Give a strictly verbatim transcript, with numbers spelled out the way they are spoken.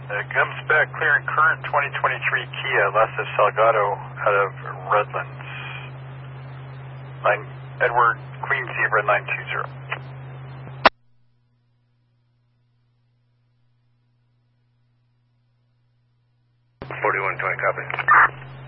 Uh, Gums back, clear and current twenty twenty-three Kia, Lasses Salgado out of Redlands. Nine, Edward Queen Zebra nine two zero. forty-one twenty, copy.